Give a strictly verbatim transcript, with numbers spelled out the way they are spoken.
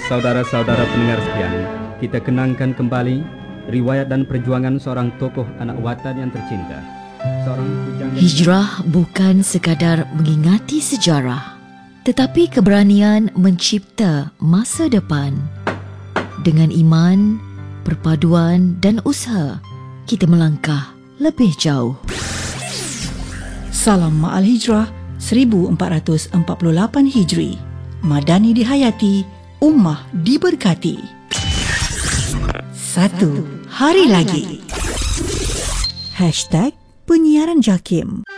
Saudara-saudara pendengar sekalian, kita kenangkan kembali riwayat dan perjuangan seorang tokoh anak watan yang tercinta. Seorang pujangga... Hijrah bukan sekadar mengingati sejarah, tetapi keberanian mencipta masa depan. Dengan iman, perpaduan dan usaha, kita melangkah lebih jauh. Salam Ma'al Hijrah seribu empat ratus empat puluh lapan Hijri. Madani dihayati, ummah diberkati. Satu hari lagi. Hashtag Penyiaran Jakim.